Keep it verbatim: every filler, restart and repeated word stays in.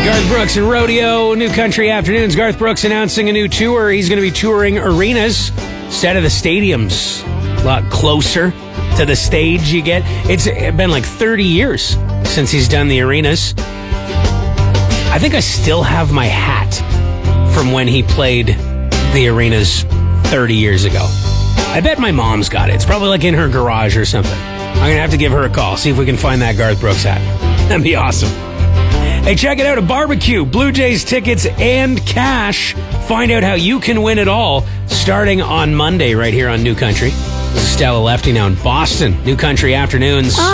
Garth Brooks and Rodeo, New Country Afternoons. Garth Brooks announcing a new tour. He's going to be touring arenas instead of the stadiums. A lot closer to the stage you get. It's been like thirty years since he's done the arenas. I think I still have my hat from when he played the arenas thirty years ago. I bet my mom's got it. It's probably like in her garage or something. I'm going to have to give her a call, see if we can find that Garth Brooks hat. That'd be awesome. Hey, check it out, a barbecue, Blue Jays tickets, and cash. Find out how you can win it all starting on Monday right here on New Country. This is Stella Lefty now in Boston. New Country Afternoons.